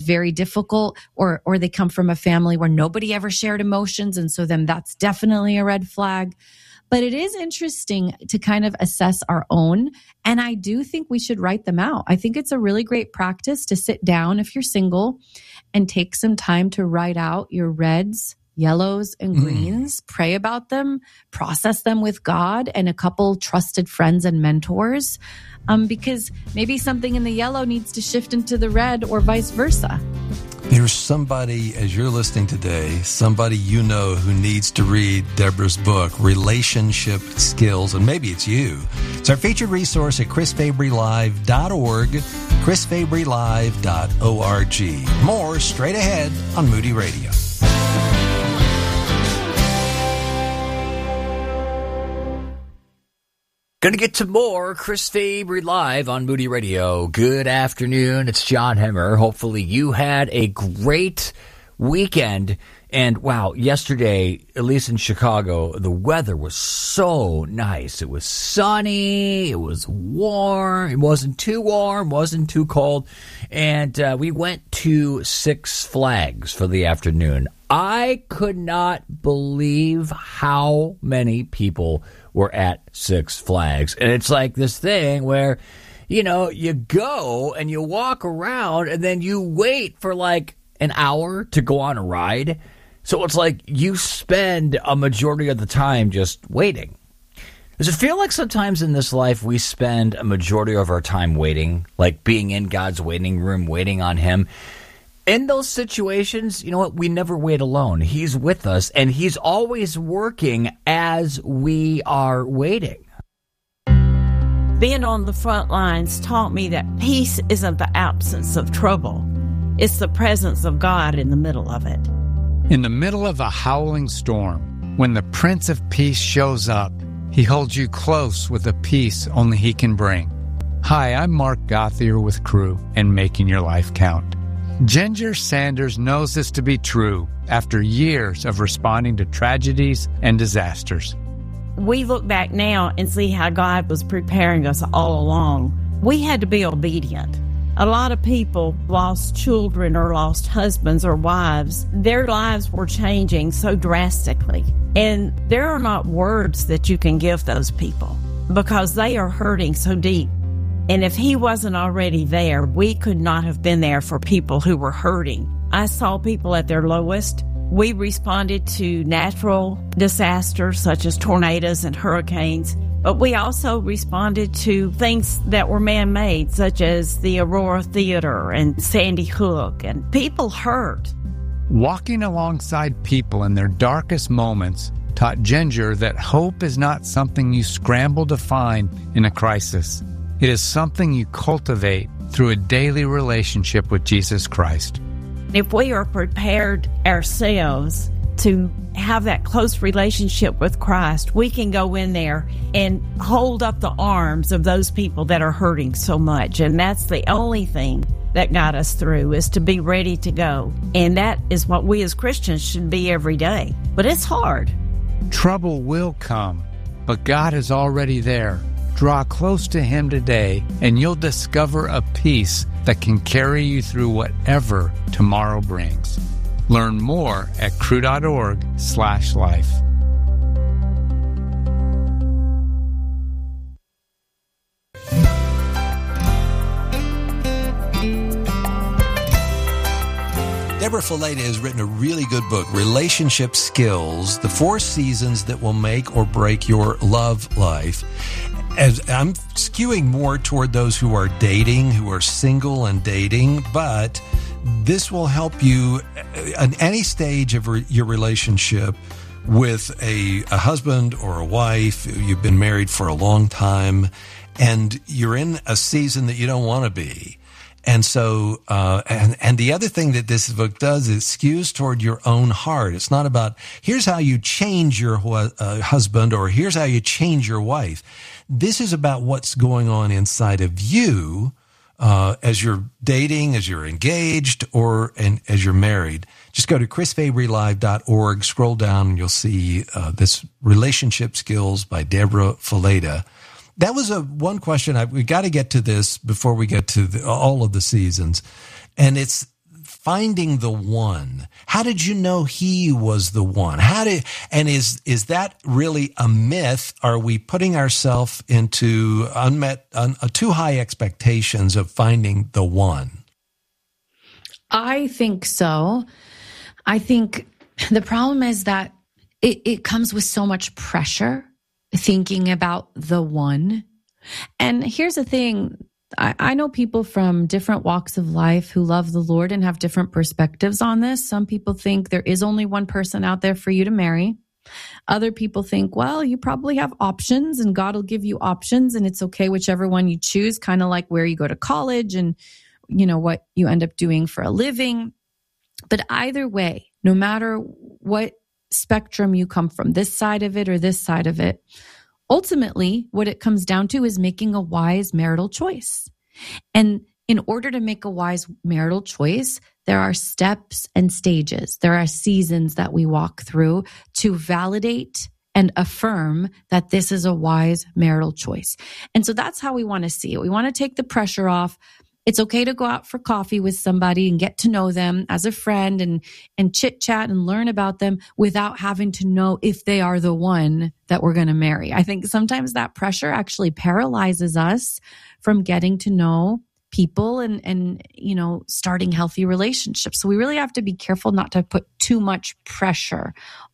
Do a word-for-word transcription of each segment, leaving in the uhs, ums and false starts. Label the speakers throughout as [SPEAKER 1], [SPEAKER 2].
[SPEAKER 1] very difficult, or or they come from a family where nobody ever shared emotions, and so then that's definitely a red flag. But it is interesting to kind of assess our own, and I do think we should write them out. I think it's a really great practice to sit down if you're single and take some time to write out your reds, yellows, and greens, mm. pray about them, process them with God and a couple trusted friends and mentors, um, because maybe something in the yellow needs to shift into the red or vice versa.
[SPEAKER 2] There's somebody, as you're listening today, somebody you know who needs to read Deborah's book, Relationship Skills, and maybe it's you. It's our featured resource at chris fabry live dot org, chris fabry live dot org. More straight ahead on Moody Radio.
[SPEAKER 3] Going to get to more Chris Fabry Live on Moody Radio. Good afternoon. It's John Hemmer. Hopefully you had a great weekend. And wow, yesterday, at least in Chicago, the weather was so nice. It was sunny. It was warm. It wasn't too warm. Wasn't too cold. And uh, we went to Six Flags for the afternoon. I could not believe how many people were at Six Flags. And it's like this thing where, you know, you go and you walk around and then you wait for like an hour to go on a ride. So it's like you spend a majority of the time just waiting. Does it feel like sometimes in this life we spend a majority of our time waiting, like being in God's waiting room, waiting on Him? In those situations, you know what? We never wait alone. He's with us, and He's always working as we are waiting.
[SPEAKER 4] Being on the front lines taught me that peace isn't the absence of trouble. It's the presence of God in the middle of it.
[SPEAKER 5] In the middle of a howling storm, when the Prince of Peace shows up, He holds you close with a peace only He can bring. Hi, I'm Mark Gothier with Crew and Making Your Life Count. Ginger Sanders knows this to be true after years of responding to tragedies and disasters.
[SPEAKER 4] We look back now and see how God was preparing us all along. We had to be obedient. A lot of people lost children or lost husbands or wives. Their lives were changing so drastically. And there are not words that you can give those people because they are hurting so deep. And if He wasn't already there, we could not have been there for people who were hurting. I saw people at their lowest. We responded to natural disasters such as tornadoes and hurricanes, but we also responded to things that were man-made, such as the Aurora Theater and Sandy Hook, and people hurt.
[SPEAKER 5] Walking alongside people in their darkest moments taught Ginger that hope is not something you scramble to find in a crisis. It is something you cultivate through a daily relationship with Jesus Christ.
[SPEAKER 4] If we are prepared ourselves to have that close relationship with Christ, we can go in there and hold up the arms of those people that are hurting so much. And that's the only thing that got us through, is to be ready to go. And that is what we as Christians should be every day. But it's hard.
[SPEAKER 5] Trouble will come, but God is already there. Draw close to Him today, and you'll discover a peace that can carry you through whatever tomorrow brings. Learn more at crew.org slash life.
[SPEAKER 2] Deborah Fileta has written a really good book, Relationship Skills, the four seasons that will make or break your love life. As I'm skewing more toward those who are dating, who are single and dating, but this will help you at any stage of re- your relationship with a, a husband or a wife. You've been married for a long time, and you're in a season that you don't want to be. And so, uh, and, and the other thing that this book does is skews toward your own heart. It's not about, here's how you change your uh, husband, or here's how you change your wife. This is about what's going on inside of you, uh, as you're dating, as you're engaged, or and as you're married. Just go to chris fabry live dot org, scroll down, and you'll see, uh, this Relationship Skills by Deborah Fileta. That was a one question. I, we got to get to this before we get to the, all of the seasons. And it's finding the one. How did you know he was the one? How did, and is, is that really a myth? Are we putting ourselves into unmet, un, uh, too high expectations of finding the one?
[SPEAKER 1] I think so. I think the problem is that it, it comes with so much pressure thinking about the one. And here's the thing. I, I know people from different walks of life who love the Lord and have different perspectives on this. Some people think there is only one person out there for you to marry. Other people think, well, you probably have options and God will give you options and it's okay whichever one you choose, kind of like where you go to college and, you know, what you end up doing for a living. But either way, no matter what spectrum you come from, this side of it or this side of it, ultimately, what it comes down to is making a wise marital choice. And in order to make a wise marital choice, there are steps and stages. There are seasons that we walk through to validate and affirm that this is a wise marital choice. And so that's how we want to see it. We want to take the pressure off. It's okay to go out for coffee with somebody and get to know them as a friend and, and chit chat and learn about them without having to know if they are the one that we're going to marry. I think sometimes that pressure actually paralyzes us from getting to know people and, and, you know, starting healthy relationships. So we really have to be careful not to put too much pressure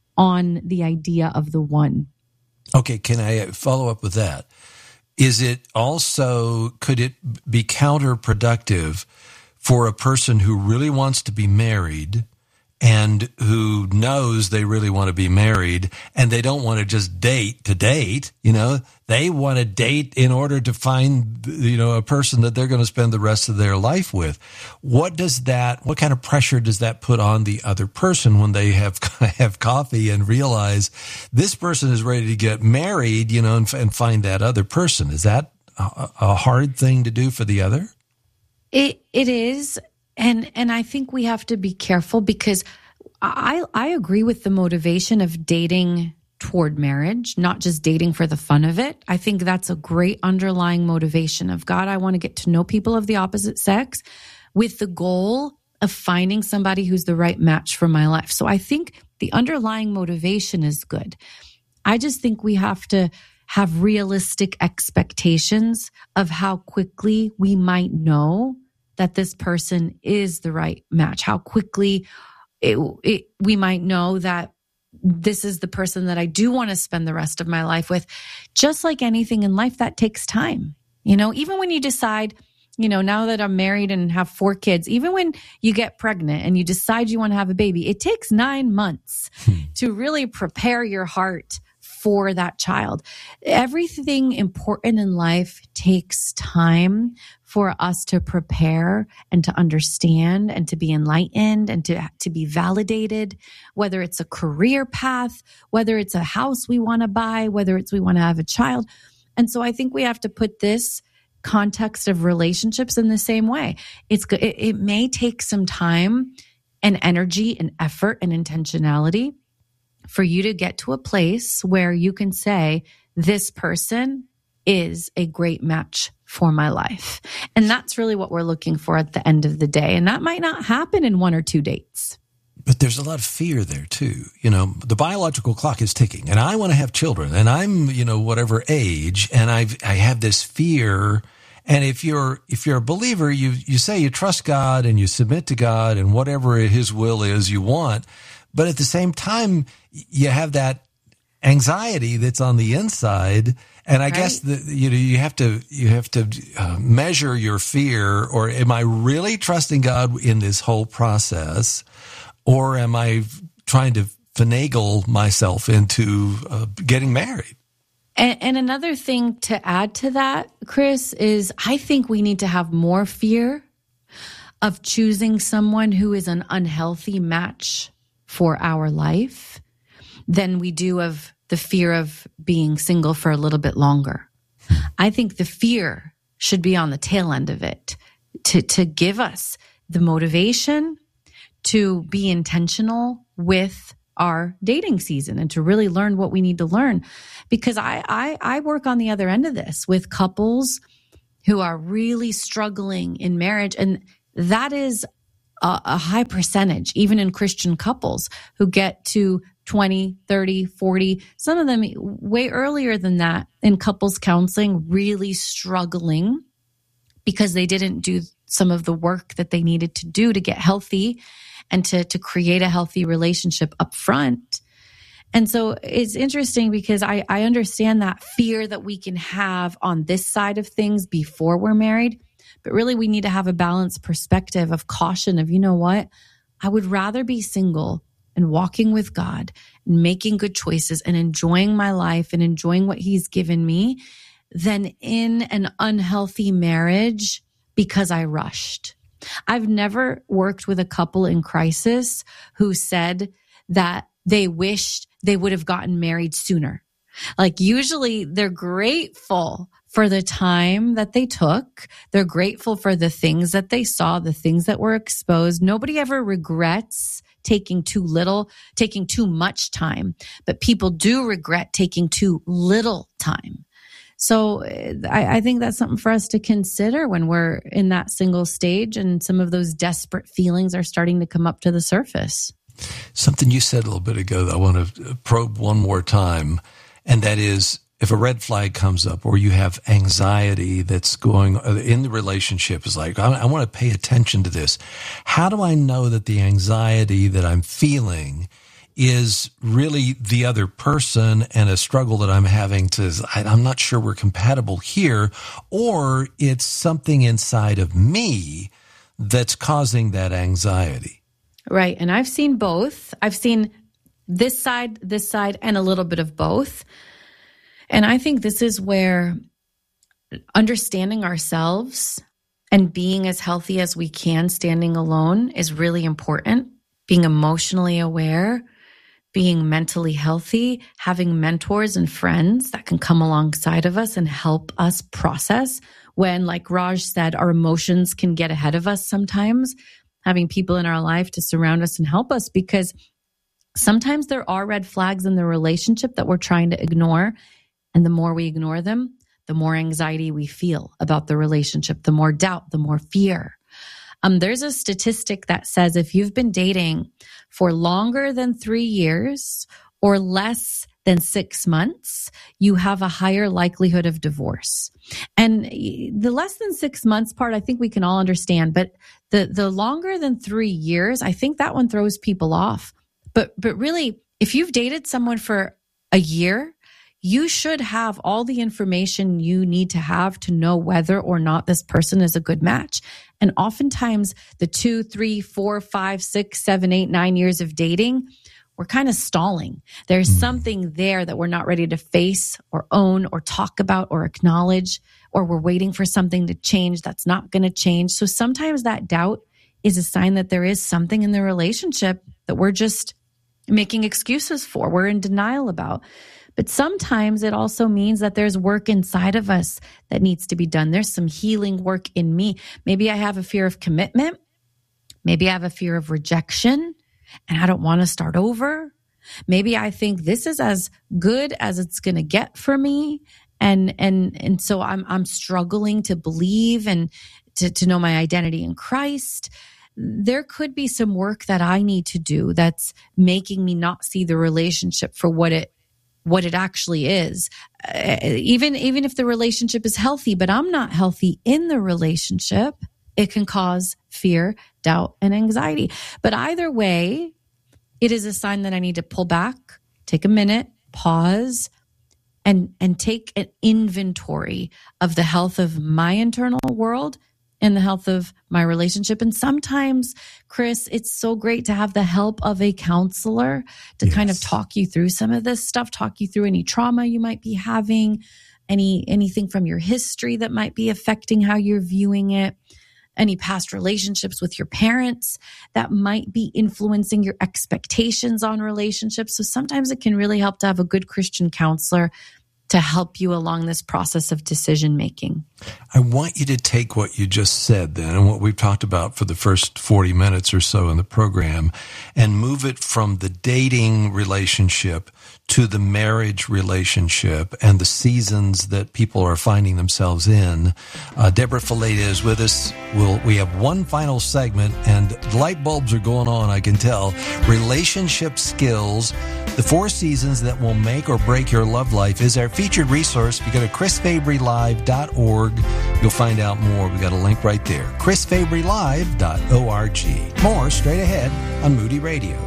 [SPEAKER 1] on the idea of the one.
[SPEAKER 2] Okay. Can I follow up with that? Is it also, could it be counterproductive for a person who really wants to be married and who knows they really want to be married and they don't want to just date to date, you know, they want to date in order to find, you know, a person that they're going to spend the rest of their life with. What does that, what kind of pressure does that put on the other person when they have, have coffee and realize this person is ready to get married, you know, and, and find that other person? Is that a, a hard thing to do for the other?
[SPEAKER 1] It, it is. And, and I think we have to be careful because I, I agree with the motivation of dating toward marriage, not just dating for the fun of it. I think that's a great underlying motivation of God. I want to get to know people of the opposite sex with the goal of finding somebody who's the right match for my life. So I think the underlying motivation is good. I just think we have to have realistic expectations of how quickly we might know that this person is the right match, how quickly it, it, we might know that this is the person that I do want to spend the rest of my life with. Just like anything in life, that takes time. You know, even when you decide, you know, now that I'm married and have four kids, even when you get pregnant and you decide you want to have a baby, it takes nine months hmm. to really prepare your heart for that child. Everything important in life takes time for us to prepare and to understand and to be enlightened and to, to be validated, whether it's a career path, whether it's a house we want to buy, whether it's we want to have a child. And so I think we have to put this context of relationships in the same way. It's it, it may take some time and energy and effort and intentionality for you to get to a place where you can say, this person is a great match for my life. And that's really what we're looking for at the end of the day. And that might not happen in one or two dates.
[SPEAKER 2] But there's a lot of fear there too. You know, the biological clock is ticking and I want to have children and I'm, you know, whatever age. And I've, I have this fear. And if you're, if you're a believer, you, you say you trust God and you submit to God and whatever his will is you want. But at the same time, you have that anxiety that's on the inside. And I right. guess that, you know, you have to, you have to uh, measure your fear, or am I really trusting God in this whole process? Or am I trying to finagle myself into uh, getting married?
[SPEAKER 1] And, and another thing to add to that, Chris, is I think we need to have more fear of choosing someone who is an unhealthy match for our life than we do of the fear of being single for a little bit longer. I think the fear should be on the tail end of it to, to give us the motivation to be intentional with our dating season and to really learn what we need to learn. Because I, I, I work on the other end of this with couples who are really struggling in marriage. And that is a, a high percentage, even in Christian couples who get to twenty, thirty, forty, some of them way earlier than that in couples counseling, really struggling because they didn't do some of the work that they needed to do to get healthy and to, to create a healthy relationship up front. And so it's interesting because I, I understand that fear that we can have on this side of things before we're married, but really we need to have a balanced perspective of caution of, you know what, I would rather be single and walking with God and making good choices and enjoying my life and enjoying what He's given me than in an unhealthy marriage because I rushed. I've never worked with a couple in crisis who said that they wished they would have gotten married sooner. Like usually they're grateful for the time that they took. They're grateful for the things that they saw, the things that were exposed. Nobody ever regrets taking too little, taking too much time, but people do regret taking too little time. So I, I think that's something for us to consider when we're in that single stage and some of those desperate feelings are starting to come up to the surface.
[SPEAKER 2] Something you said a little bit ago that I want to probe one more time, and that is if a red flag comes up or you have anxiety that's going in the relationship, is like, I, I want to pay attention to this. How do I know that the anxiety that I'm feeling is really the other person and a struggle that I'm having to, I, I'm not sure we're compatible here, or it's something inside of me that's causing that anxiety?
[SPEAKER 1] Right. And I've seen both. I've seen this side, this side, and a little bit of both. And I think this is where understanding ourselves and being as healthy as we can standing alone is really important. Being emotionally aware, being mentally healthy, having mentors and friends that can come alongside of us and help us process when, like Raj said, our emotions can get ahead of us sometimes. Having people in our life to surround us and help us, because sometimes there are red flags in the relationship that we're trying to ignore. And the more we ignore them, the more anxiety we feel about the relationship, the more doubt, the more fear. Um, there's a statistic that says if you've been dating for longer than three years or less than six months, you have a higher likelihood of divorce. And the less than six months part, I think we can all understand, but the, the longer than three years, I think that one throws people off. But, but really, if you've dated someone for a year, you should have all the information you need to have to know whether or not this person is a good match. And oftentimes the two, three, four, five, six, seven, eight, nine years of dating, we're kind of stalling. There's something there that we're not ready to face or own or talk about or acknowledge, or we're waiting for something to change that's not going to change. So sometimes that doubt is a sign that there is something in the relationship that we're just making excuses for, we're in denial about. But sometimes it also means that there's work inside of us that needs to be done. There's some healing work in me. Maybe I have a fear of commitment. Maybe I have a fear of rejection and I don't want to start over. Maybe I think this is as good as it's going to get for me. And, and, and so I'm, I'm struggling to believe and to, to know my identity in Christ. There could be some work that I need to do that's making me not see the relationship for what it what it actually is. Uh, even, even if the relationship is healthy, but I'm not healthy in the relationship, it can cause fear, doubt, and anxiety. But either way, it is a sign that I need to pull back, take a minute, pause, and, and take an inventory of the health of my internal world and the health of my relationship. And sometimes, Chris, it's so great to have the help of a counselor to yes. kind of talk you through some of this stuff, talk you through any trauma you might be having, any anything from your history that might be affecting how you're viewing it, any past relationships with your parents that might be influencing your expectations on relationships. So sometimes it can really help to have a good Christian counselor to help you along this process of decision making.
[SPEAKER 2] I want you to take what you just said then and what we've talked about for the first forty minutes or so in the program and move it from the dating relationship to the marriage relationship and the seasons that people are finding themselves in. Uh, Deborah Fileta is with us. We'll, we have one final segment, and light bulbs are going on, I can tell. Relationship skills, the four seasons that will make or break your love life, is our featured resource. If you go to chris fabry live dot org, you'll find out more. We've got a link right there, chris fabry live dot org. More straight ahead on Moody Radio.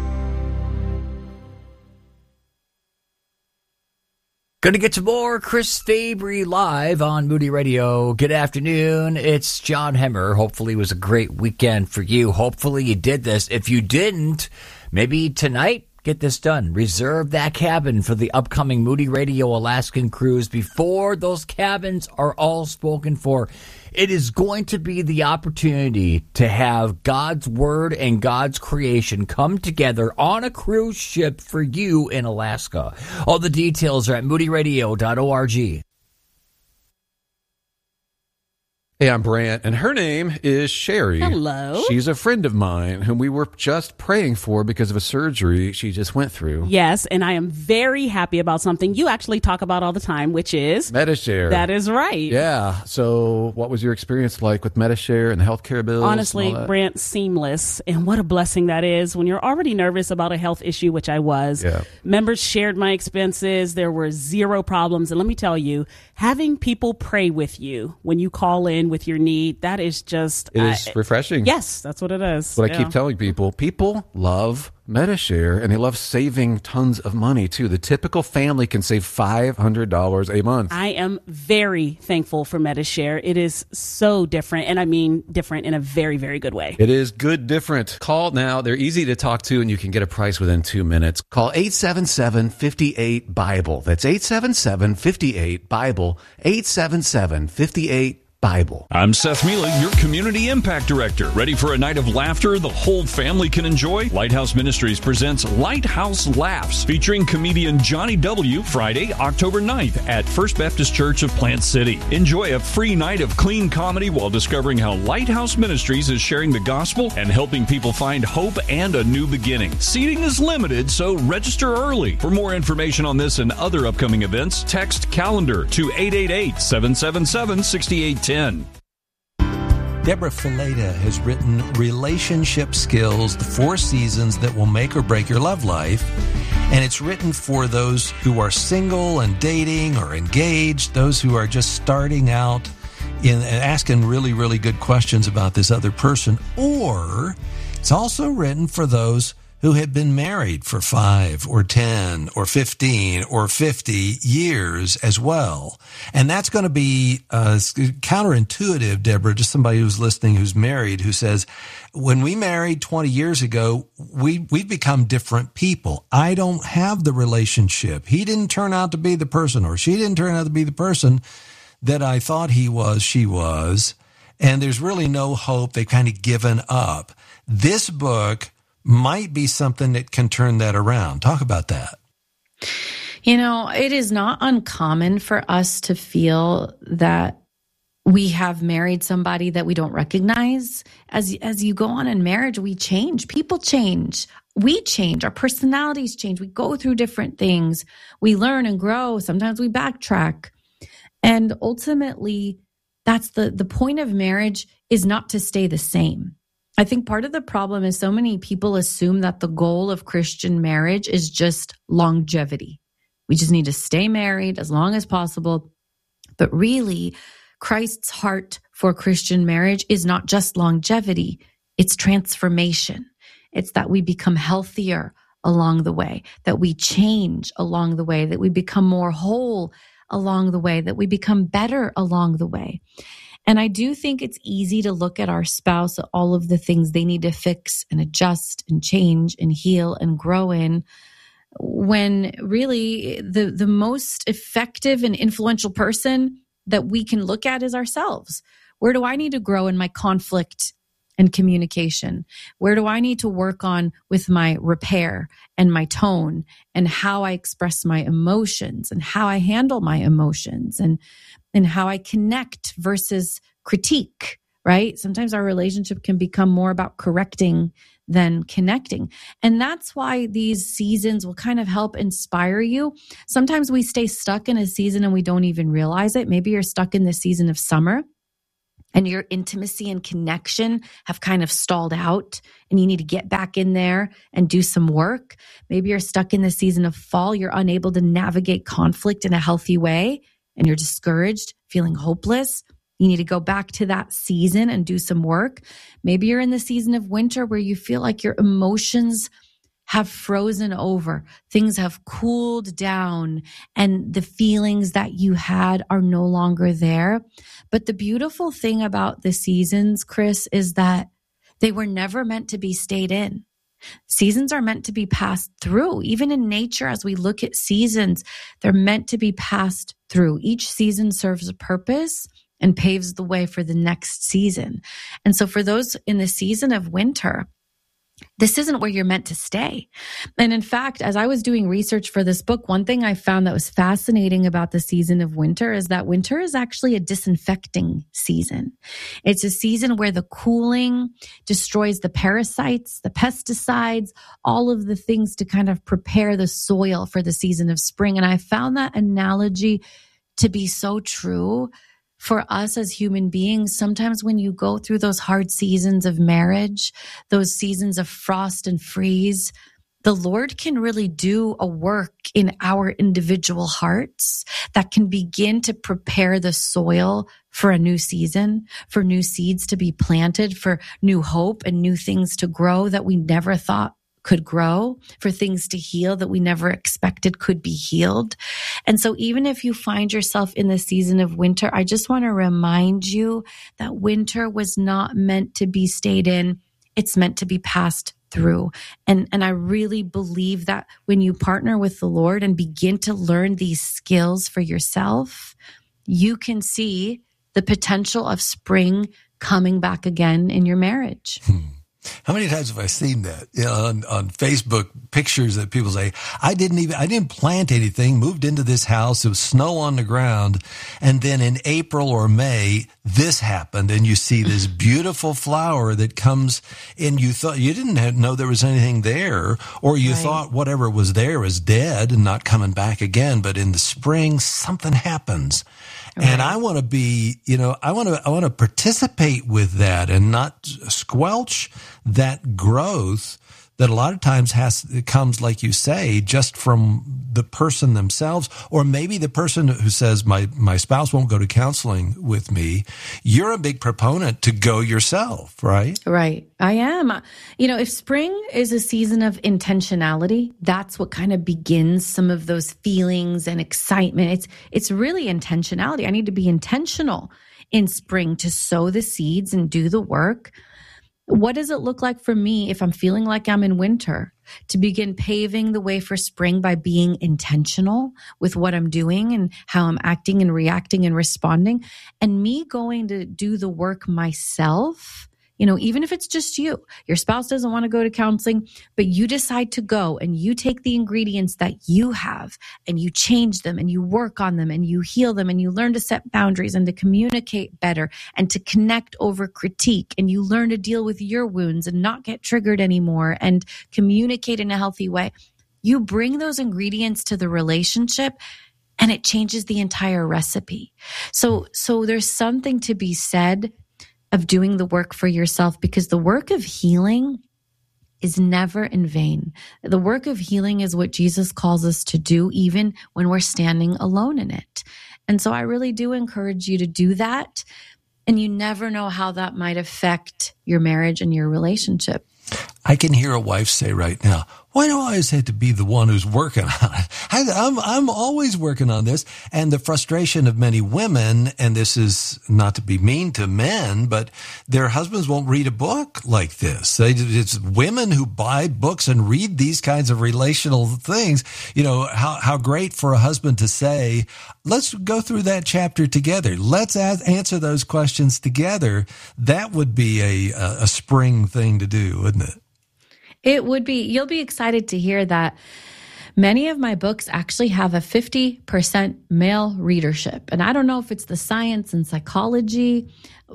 [SPEAKER 3] Going to get to more Chris Fabry Live on Moody Radio. Good afternoon. It's John Hemmer. Hopefully it was a great weekend for you. Hopefully you did this. If you didn't, maybe tonight, get this done. Reserve that cabin for the upcoming Moody Radio Alaskan cruise before those cabins are all spoken for. It is going to be the opportunity to have God's Word and God's creation come together on a cruise ship for you in Alaska. All the details are at moody radio dot org.
[SPEAKER 6] Hey, I'm Brant, and her name is Sherry.
[SPEAKER 7] Hello.
[SPEAKER 6] She's a friend of mine whom we were just praying for because of a surgery she just went through.
[SPEAKER 7] Yes, and I am very happy about something you actually talk about all the time, which is
[SPEAKER 6] Medi-Share.
[SPEAKER 7] That is right.
[SPEAKER 6] Yeah. So what was your experience like with Medi-Share and the healthcare bills?
[SPEAKER 7] Honestly, Brant, seamless. And what a blessing that is when you're already nervous about a health issue, which I was.
[SPEAKER 6] Yeah.
[SPEAKER 7] Members shared my expenses. There were zero problems. And let me tell you, having people pray with you when you call in with your need, that is just...
[SPEAKER 6] It is uh, refreshing.
[SPEAKER 7] Yes, that's what it is.
[SPEAKER 6] That's what
[SPEAKER 7] yeah.
[SPEAKER 6] I keep telling people. People love Medi-Share, and they love saving tons of money, too. The typical family can save five hundred dollars a month.
[SPEAKER 7] I am very thankful for Medi-Share. It is so different, and I mean different in a very, very good way.
[SPEAKER 6] It is good different. Call now. They're easy to talk to, and you can get a price within two minutes. Call eight seven seven, five eight, BIBLE. That's eight seven seven, five eight, BIBLE. eight seven seven, five eight, Bible.
[SPEAKER 8] I'm Seth Mealy, your Community Impact Director. Ready for a night of laughter the whole family can enjoy? Lighthouse Ministries presents Lighthouse Laughs, featuring comedian Johnny W. Friday, October ninth at First Baptist Church of Plant City. Enjoy a free night of clean comedy while discovering how Lighthouse Ministries is sharing the gospel and helping people find hope and a new beginning. Seating is limited, so register early. For more information on this and other upcoming events, text calendar to eight eight eight, seven seven seven, six eight one zero.
[SPEAKER 2] Deborah Fileta has written Relationship Skills, the four seasons that will make or break your love life. And it's written for those who are single and dating or engaged, those who are just starting out in asking really, really good questions about this other person. Or it's also written for those who have been married for five or ten or fifteen or fifty years as well. And that's going to be uh, counterintuitive, Deborah, just somebody who's listening who's married who says, when we married twenty years ago, we, we've become different people. I don't have the relationship. He didn't turn out to be the person, or she didn't turn out to be the person that I thought he was, she was. And there's really no hope. They've kind of given up. This book might be something that can turn that around. Talk about that.
[SPEAKER 1] You know, it is not uncommon for us to feel that we have married somebody that we don't recognize. As, as you go on in marriage, we change. People change. We change. Our personalities change. We go through different things. We learn and grow. Sometimes we backtrack. And ultimately, that's the, the point of marriage is not to stay the same. I think part of the problem is so many people assume that the goal of Christian marriage is just longevity. We just need to stay married as long as possible. But really, Christ's heart for Christian marriage is not just longevity, it's transformation. It's that we become healthier along the way, that we change along the way, that we become more whole along the way, that we become better along the way. And I do think it's easy to look at our spouse, all of the things they need to fix and adjust and change and heal and grow in, when really the, the most effective and influential person that we can look at is ourselves. Where do I need to grow in my conflict and communication? Where do I need to work on with my repair and my tone and how I express my emotions and how I handle my emotions and, and how I connect versus critique, right? Sometimes our relationship can become more about correcting than connecting. And that's why these seasons will kind of help inspire you. Sometimes we stay stuck in a season and we don't even realize it. Maybe you're stuck in the season of summer and your intimacy and connection have kind of stalled out and you need to get back in there and do some work. Maybe you're stuck in the season of fall. You're unable to navigate conflict in a healthy way and you're discouraged, feeling hopeless. You need to go back to that season and do some work. Maybe you're in the season of winter where you feel like your emotions have frozen over. Things have cooled down and the feelings that you had are no longer there. But the beautiful thing about the seasons, Chris, is that they were never meant to be stayed in. Seasons are meant to be passed through. Even in nature, as we look at seasons, they're meant to be passed through. Each season serves a purpose and paves the way for the next season. And so for those in the season of winter, this isn't where you're meant to stay. And in fact, as I was doing research for this book, one thing I found that was fascinating about the season of winter is that winter is actually a disinfecting season. It's a season where the cooling destroys the parasites, the pesticides, all of the things to kind of prepare the soil for the season of spring. And I found that analogy to be so true for us as human beings. Sometimes when you go through those hard seasons of marriage, those seasons of frost and freeze, the Lord can really do a work in our individual hearts that can begin to prepare the soil for a new season, for new seeds to be planted, for new hope and new things to grow that we never thought could grow, for things to heal that we never expected could be healed. And so even if you find yourself in the season of winter, I just want to remind you that winter was not meant to be stayed in. It's meant to be passed through. And, and I really believe that when you partner with the Lord and begin to learn these skills for yourself, you can see the potential of spring coming back again in your marriage.
[SPEAKER 2] Hmm. How many times have I seen that, you know, on, on Facebook, pictures that people say, I didn't even, I didn't plant anything, moved into this house, there was snow on the ground. And then in April or May, this happened. And you see this beautiful flower that comes in. You thought, you didn't know there was anything there, or you right. thought whatever was there was dead and not coming back again. But in the spring, something happens. Right. And I want to be, you know, I want to, I want to participate with that and not squelch that growth that a lot of times has, it comes, like you say, just from the person themselves, or maybe the person who says, my, my spouse won't go to counseling with me. You're a big proponent to go yourself, right?
[SPEAKER 1] Right. I am. You know, if spring is a season of intentionality, that's what kind of begins some of those feelings and excitement. It's, it's really intentionality. I need to be intentional in spring to sow the seeds and do the work. What does it look like for me if I'm feeling like I'm in winter to begin paving the way for spring by being intentional with what I'm doing and how I'm acting and reacting and responding, and me going to do the work myself? You know, even if it's just you, your spouse doesn't want to go to counseling, but you decide to go and you take the ingredients that you have and you change them and you work on them and you heal them and you learn to set boundaries and to communicate better and to connect over critique, and you learn to deal with your wounds and not get triggered anymore and communicate in a healthy way. You bring those ingredients to the relationship and it changes the entire recipe. So, so there's something to be said of doing the work for yourself, because the work of healing is never in vain. The work of healing is what Jesus calls us to do, even when we're standing alone in it. And so I really do encourage you to do that. And you never know how that might affect your marriage and your relationship.
[SPEAKER 2] I can hear a wife say right now, why do I always have to be the one who's working on it? I, I'm I'm always working on this, and the frustration of many women, and this is not to be mean to men, but their husbands won't read a book like this. They, it's women who buy books and read these kinds of relational things. You know, how how great for a husband to say, let's go through that chapter together. Let's ask, answer those questions together. That would be a a spring thing to do, wouldn't it?
[SPEAKER 1] It would be. You'll be excited to hear that many of my books actually have a fifty percent male readership. And I don't know if it's the science and psychology,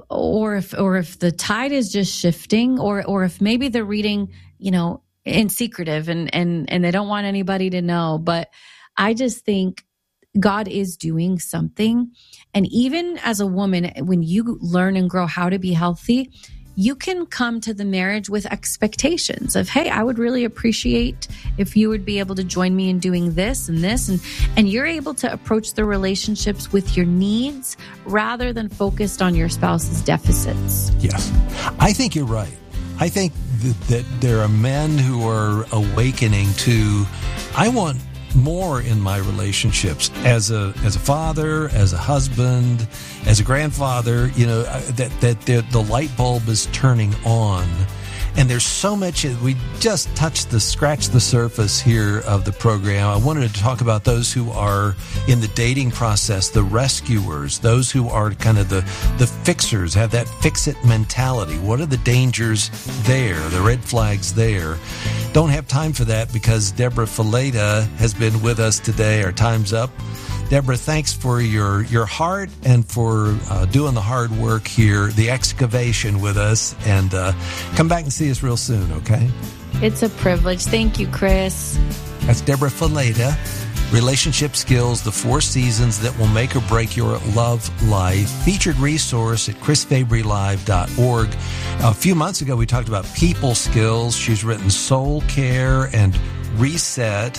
[SPEAKER 1] or if or if the tide is just shifting, or or if maybe they're reading, you know, in secretive and and and they don't want anybody to know. But I just think God is doing something. And even as a woman, when you learn and grow how to be healthy, you can come to the marriage with expectations of, hey, I would really appreciate if you would be able to join me in doing this and this. And, and you're able to approach the relationships with your needs rather than focused on your spouse's deficits.
[SPEAKER 2] Yes, I think you're right. I think that, that there are men who are awakening to, I want more in my relationships as a as a father, as a husband, as a grandfather, you know, that that the, the light bulb is turning on. And there's so much, we just touched the, scratched the surface here of the program. I wanted to talk about those who are in the dating process, the rescuers, those who are kind of the, the fixers, have that fix-it mentality. What are the dangers there, the red flags there? Don't have time for that because Deborah Fileta has been with us today. Our time's up. Deborah, thanks for your, your heart and for uh, doing the hard work here, the excavation with us. And uh, come back and see us real soon, okay?
[SPEAKER 1] It's a privilege. Thank you, Chris.
[SPEAKER 2] That's Deborah Fileta, Relationship Skills, the Four Seasons That Will Make or Break Your Love Life. Featured resource at chris fabry live dot org. A few months ago, we talked about people skills. She's written Soul Care and Reset.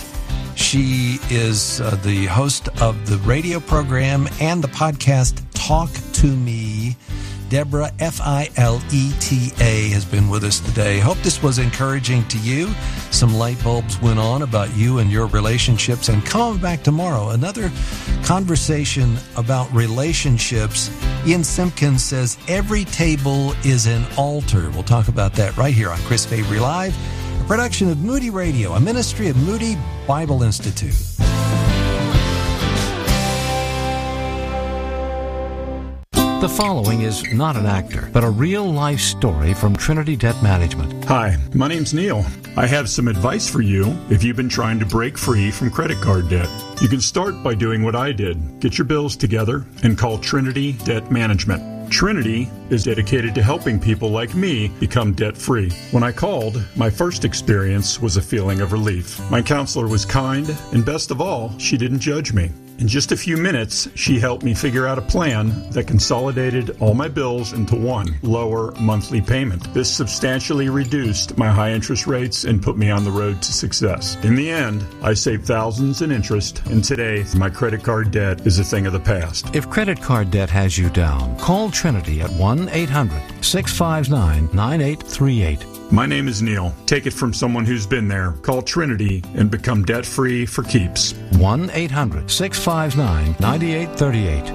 [SPEAKER 2] She is uh, the host of the radio program and the podcast Talk to Me. Deborah, F I L E T A, has been with us today. Hope this was encouraging to you. Some light bulbs went on about you and your relationships. And come back tomorrow, another conversation about relationships. Ian Simpkins says, every table is an altar. We'll talk about that right here on Chris Fabry Live, a production of Moody Radio, a ministry of Moody Bible Institute.
[SPEAKER 9] The following is not an actor, but a real-life story from Trinity Debt Management.
[SPEAKER 10] Hi, my name's Neil. I have some advice for you if you've been trying to break free from credit card debt. You can start by doing what I did. Get your bills together and call Trinity Debt Management. Trinity is dedicated to helping people like me become debt-free. When I called, my first experience was a feeling of relief. My counselor was kind, and best of all, she didn't judge me. In just a few minutes, she helped me figure out a plan that consolidated all my bills into one lower monthly payment. This substantially reduced my high interest rates and put me on the road to success. In the end, I saved thousands in interest, and today, my credit card debt is a thing of the past.
[SPEAKER 9] If credit card debt has you down, call Trinity at one eight hundred six five nine nine eight three eight.
[SPEAKER 10] My name is Neil. Take it from someone who's been there. Call Trinity and become debt-free for keeps.
[SPEAKER 9] one eight hundred six five nine nine eight three eight.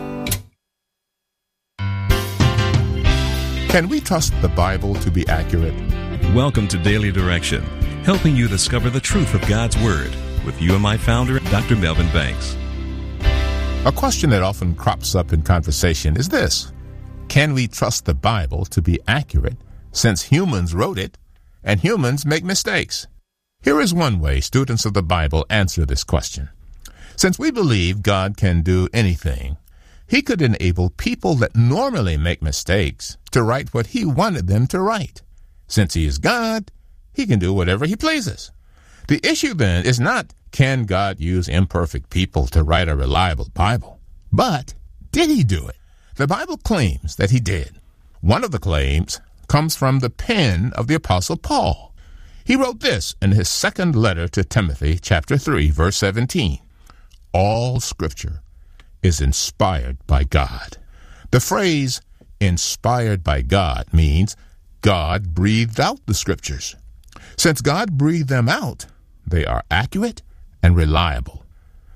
[SPEAKER 11] Can we trust the Bible to be accurate?
[SPEAKER 12] Welcome to Daily Direction, helping you discover the truth of God's Word with you and my founder, Doctor Melvin Banks.
[SPEAKER 11] A question that often crops up in conversation is this: can we trust the Bible to be accurate since humans wrote it and humans make mistakes? Here is one way students of the Bible answer this question. Since we believe God can do anything, He could enable people that normally make mistakes to write what He wanted them to write. Since He is God, He can do whatever He pleases. The issue then is not, can God use imperfect people to write a reliable Bible? But, did He do it? The Bible claims that He did. One of the claims comes from the pen of the Apostle Paul. He wrote this in his second letter to Timothy, chapter three, verse seventeen. All Scripture is inspired by God. The phrase, inspired by God, means God breathed out the Scriptures. Since God breathed them out, they are accurate and reliable.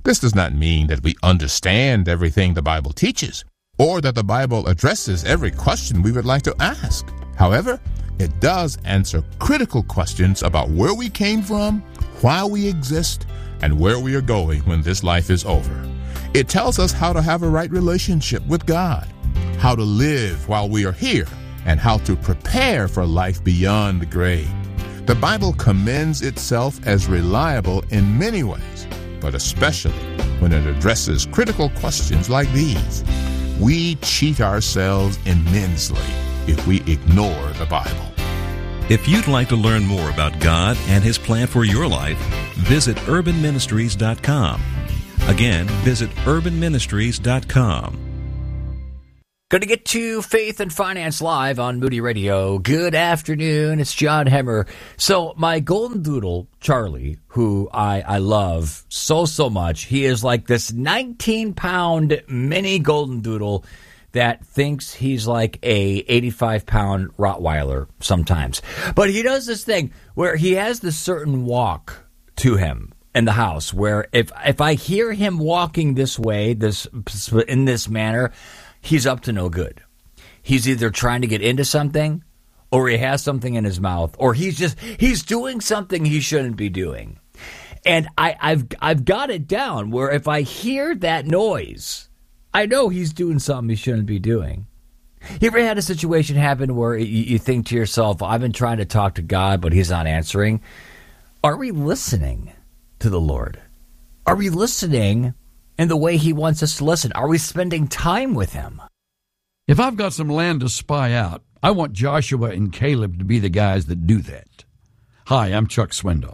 [SPEAKER 11] This does not mean that we understand everything the Bible teaches, or that the Bible addresses every question we would like to ask. However, it does answer critical questions about where we came from, why we exist, and where we are going when this life is over. It tells us how to have a right relationship with God, how to live while we are here, and how to prepare for life beyond the grave. The Bible commends itself as reliable in many ways, but especially when it addresses critical questions like these. We cheat ourselves immensely if we ignore the Bible.
[SPEAKER 12] If you'd like to learn more about God and His plan for your life, visit urban ministries dot com. Again, visit urban ministries dot com.
[SPEAKER 3] Going to get to Faith and Finance Live on Moody Radio. Good afternoon. It's John Hemmer. So my golden doodle, Charlie, who I, I love so, so much, he is like this nineteen-pound mini golden doodle that thinks he's like a eighty-five pound Rottweiler sometimes. But he does this thing where he has this certain walk to him in the house where if if I hear him walking this way, this in this manner, he's up to no good. He's either trying to get into something, or he has something in his mouth, or he's just he's doing something he shouldn't be doing. And I, I've I've got it down where if I hear that noise, I know he's doing something he shouldn't be doing. You ever had a situation happen where you, you think to yourself, I've been trying to talk to God, but He's not answering? Are we listening to the Lord? Are we listening in the way He wants us to listen? Are we spending time with Him?
[SPEAKER 13] If I've got some land to spy out, I want Joshua and Caleb to be the guys that do that. Hi, I'm Chuck Swindoll.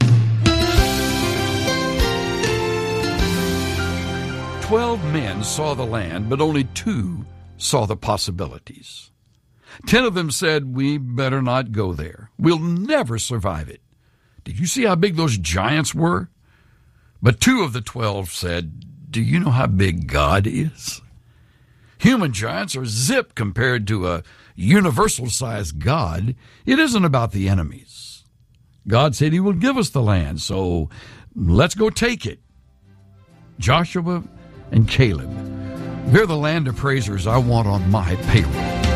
[SPEAKER 13] Twelve men saw the land, but only two saw the possibilities. Ten of them said, we better not go there. We'll never survive it. Did you see how big those giants were? But two of the twelve said, do you know how big God is? Human giants are zip compared to a universal-sized God. It isn't about the enemies. God said He will give us the land, so let's go take it. Joshua and Caleb, they're the land appraisers I want on my payroll.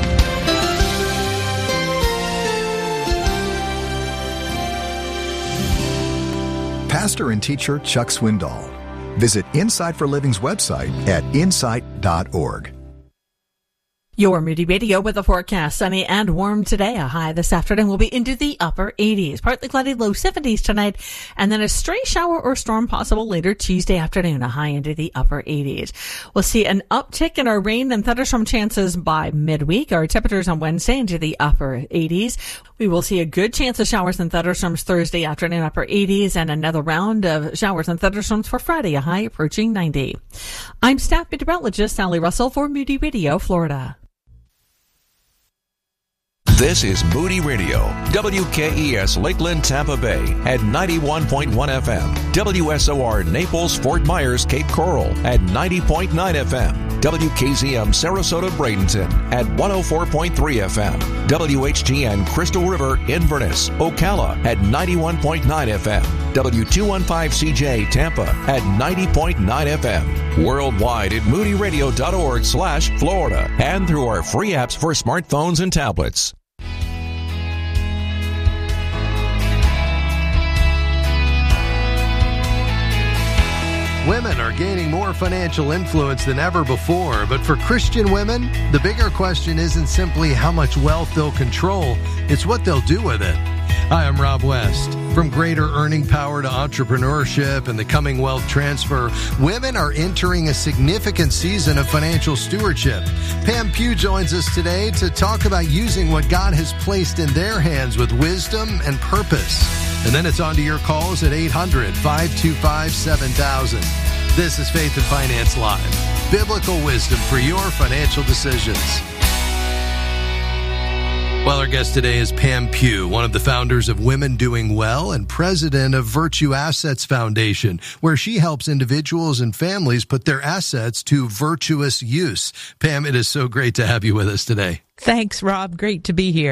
[SPEAKER 14] Pastor and teacher Chuck Swindoll. Visit Insight for Living's website at insight dot org.
[SPEAKER 15] Your Moody Radio with a forecast. Sunny and warm today. A high this afternoon will be into the upper eighties. Partly cloudy, low seventies tonight. And then a stray shower or storm possible later Tuesday afternoon. A high into the upper eighties. We'll see an uptick in our rain and thunderstorm chances by midweek. Our temperatures on Wednesday into the upper eighties. We will see a good chance of showers and thunderstorms Thursday afternoon, upper eighties. And another round of showers and thunderstorms for Friday. A high approaching ninety. I'm staff meteorologist Sally Russell for Moody Radio, Florida.
[SPEAKER 16] This is Moody Radio, W K E S Lakeland, Tampa Bay at ninety-one point one F M, W S O R Naples, Fort Myers, Cape Coral at ninety point nine F M, W K Z M Sarasota, Bradenton at one oh four point three F M, W H G N Crystal River, Inverness, Ocala at ninety-one point nine F M, W two fifteen C J Tampa at ninety point nine F M, worldwide at moody radio dot org slash Florida and through our free apps for smartphones and tablets.
[SPEAKER 17] Women are gaining more financial influence than ever before, but for Christian women, the bigger question isn't simply how much wealth they'll control, it's what they'll do with it. Hi, I'm Rob West. From greater earning power to entrepreneurship and the coming wealth transfer, women are entering a significant season of financial stewardship. Pam Pugh joins us today to talk about using what God has placed in their hands with wisdom and purpose. And then it's on to your calls at eight hundred, five two five, seven thousand. This is Faith and Finance Live. Biblical wisdom for your financial decisions. Well, our guest today is Pam Pugh, one of the founders of Women Doing Well and president of Virtue Assets Foundation, where she helps individuals and families put their assets to virtuous use. Pam, it is so great to have you with us today.
[SPEAKER 18] Thanks, Rob. Great to be here.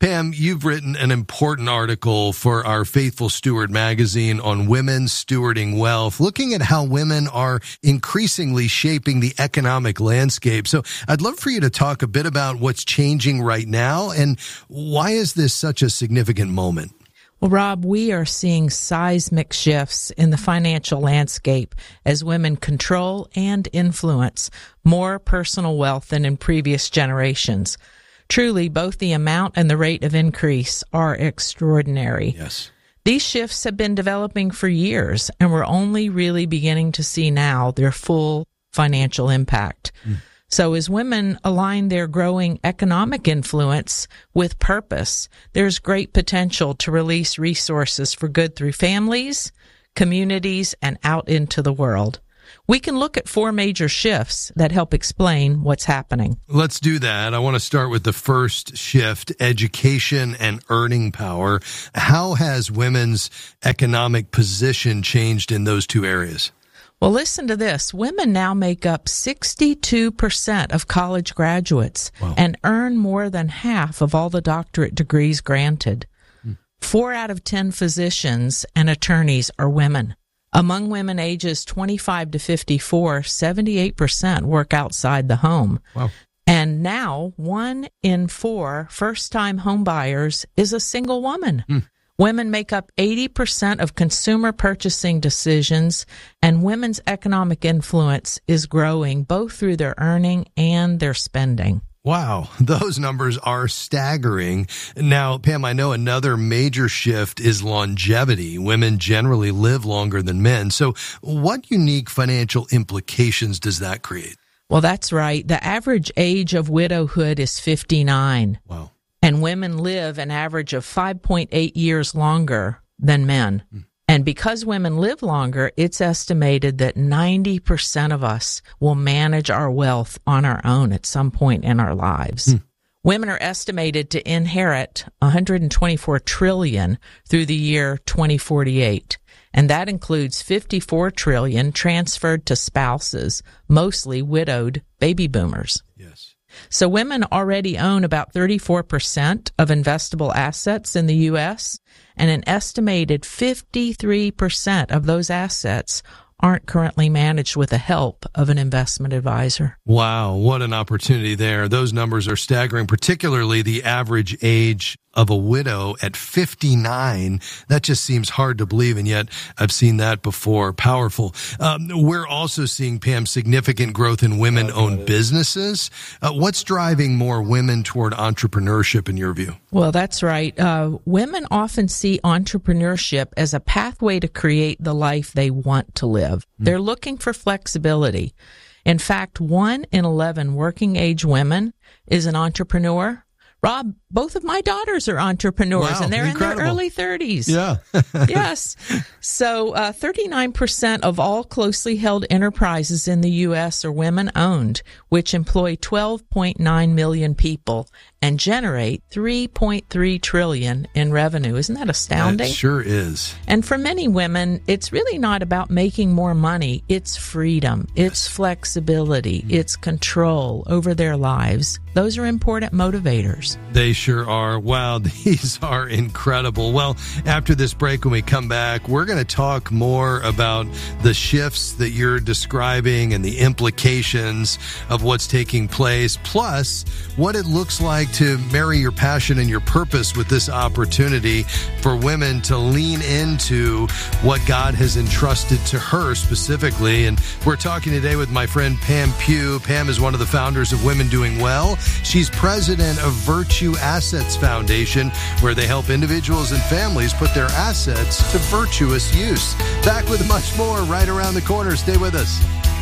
[SPEAKER 17] Pam, you've written an important article for our Faithful Steward magazine on women stewarding wealth, looking at how women are increasingly shaping the economic landscape. So I'd love for you to talk a bit about what's changing right now and why is this such a significant moment?
[SPEAKER 18] Well, Rob, we are seeing seismic shifts in the financial landscape as women control and influence more personal wealth than in previous generations. Truly, both the amount and the rate of increase are extraordinary.
[SPEAKER 17] Yes.
[SPEAKER 18] These shifts have been developing for years, and we're only really beginning to see now their full financial impact. Mm. So as women align their growing economic influence with purpose, there's great potential to release resources for good through families, communities, and out into the world. We can look at four major shifts that help explain what's happening.
[SPEAKER 17] Let's do that. I want to start with the first shift, education and earning power. How has women's economic position changed in those two areas?
[SPEAKER 18] Well, listen to this. Women now make up sixty-two percent of college graduates wow. and earn more than half of all the doctorate degrees granted. Hmm. Four out of ten physicians and attorneys are women. Among women ages twenty-five to fifty-four, seventy-eight percent work outside the home.
[SPEAKER 17] Wow.
[SPEAKER 18] And now one in four first-time home buyers is a single woman. Hmm. Women make up eighty percent of consumer purchasing decisions, and women's economic influence is growing both through their earning and their spending.
[SPEAKER 17] Wow, those numbers are staggering. Now, Pam, I know another major shift is longevity. Women generally live longer than men. So what unique financial implications does that create?
[SPEAKER 18] Well, that's right. The average age of widowhood is fifty-nine.
[SPEAKER 17] Wow.
[SPEAKER 18] And women live an average of five point eight years longer than men. Mm. And because women live longer, it's estimated that ninety percent of us will manage our wealth on our own at some point in our lives. Mm. Women are estimated to inherit one hundred twenty-four trillion dollars through the year twenty forty-eight. And that includes fifty-four trillion dollars transferred to spouses, mostly widowed baby boomers.
[SPEAKER 17] Yes.
[SPEAKER 18] So women already own about thirty-four percent of investable assets in the U S, and an estimated fifty-three percent of those assets aren't currently managed with the help of an investment advisor.
[SPEAKER 17] Wow, what an opportunity there. Those numbers are staggering, particularly the average age of a widow at fifty-nine. That just seems hard to believe, and yet I've seen that before. Powerful. Um, we're also seeing, Pam, significant growth in women-owned businesses. Uh, what's driving more women toward entrepreneurship in your view?
[SPEAKER 18] Well, that's right. Uh, women often see entrepreneurship as a pathway to create the life they want to live. Mm. They're looking for flexibility. In fact, one in eleven working-age women is an entrepreneur. Rob, both of my daughters are entrepreneurs,
[SPEAKER 17] wow,
[SPEAKER 18] and they're
[SPEAKER 17] incredible.
[SPEAKER 18] in their early thirties.
[SPEAKER 17] Yeah.
[SPEAKER 18] Yes. So uh, thirty-nine percent of all closely held enterprises in the U S are women-owned, which employ twelve point nine million people and generate three point three trillion dollars in revenue. Isn't that astounding?
[SPEAKER 17] That sure is.
[SPEAKER 18] And for many women, it's really not about making more money. It's freedom. It's flexibility. Mm. It's control over their lives. Those are important motivators.
[SPEAKER 17] They sure are. Wow, these are incredible. Well, after this break, when we come back, we're going to talk more about the shifts that you're describing and the implications of what's taking place, plus what it looks like to marry your passion and your purpose with this opportunity for women to lean into what God has entrusted to her specifically. And we're talking today with my friend Pam Pugh. Pam is one of the founders of Women Doing Well. She's president of Virtue Assets Foundation, where they help individuals and families put their assets to virtuous use. Back with much more right around the corner. Stay with us.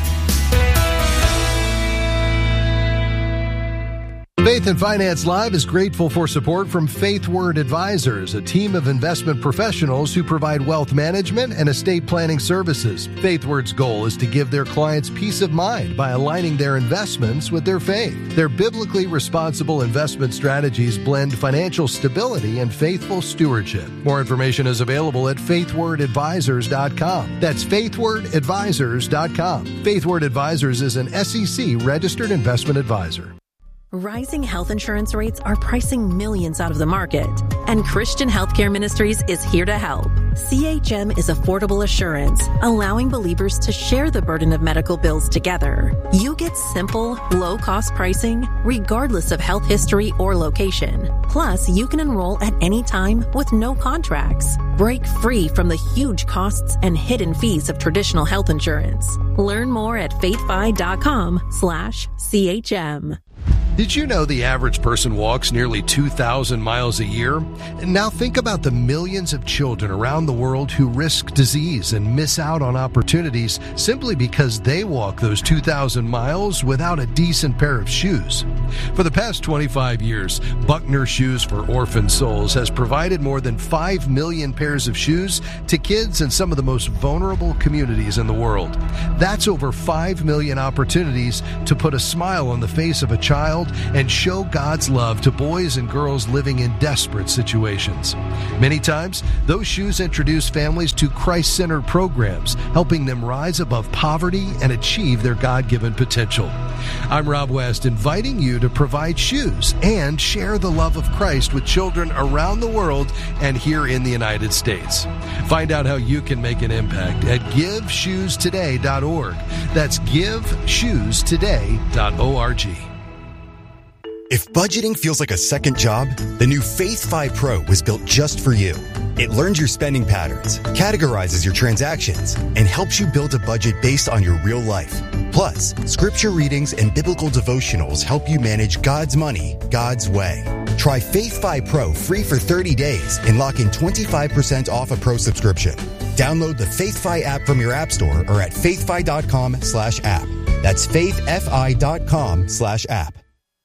[SPEAKER 17] Faith and Finance Live is grateful for support from Faith Word Advisors, a team of investment professionals who provide wealth management and estate planning services. Faith Word's goal is to give their clients peace of mind by aligning their investments with their faith. Their biblically responsible investment strategies blend financial stability and faithful stewardship. More information is available at faith word advisors dot com. That's faith word advisors dot com. Faith Word Advisors is an S E C registered investment advisor.
[SPEAKER 19] Rising health insurance rates are pricing millions out of the market, and Christian Healthcare Ministries is here to help. C H M is affordable assurance, allowing believers to share the burden of medical bills together. You get simple, low-cost pricing, regardless of health history or location. Plus, you can enroll at any time with no contracts. Break free from the huge costs and hidden fees of traditional health insurance. Learn more at faithfi.com slash CHM.
[SPEAKER 17] Did you know the average person walks nearly two thousand miles a year? And now think about the millions of children around the world who risk disease and miss out on opportunities simply because they walk those two thousand miles without a decent pair of shoes. For the past twenty-five years, Buckner Shoes for Orphan Souls has provided more than five million pairs of shoes to kids in some of the most vulnerable communities in the world. That's over five million opportunities to put a smile on the face of a child and show God's love to boys and girls living in desperate situations. Many times, those shoes introduce families to Christ-centered programs, helping them rise above poverty and achieve their God-given potential. I'm Rob West, inviting you to provide shoes and share the love of Christ with children around the world and here in the United States. Find out how you can make an impact at give shoes today dot org. That's give shoes today dot org.
[SPEAKER 20] If budgeting feels like a second job, the new FaithFi Pro was built just for you. It learns your spending patterns, categorizes your transactions, and helps you build a budget based on your real life. Plus, scripture readings and biblical devotionals help you manage God's money, God's way. Try FaithFi Pro free for thirty days and lock in twenty-five percent off a pro subscription. Download the FaithFi app from your app store or at faithfi.com slash app. That's faithfi.com slash app.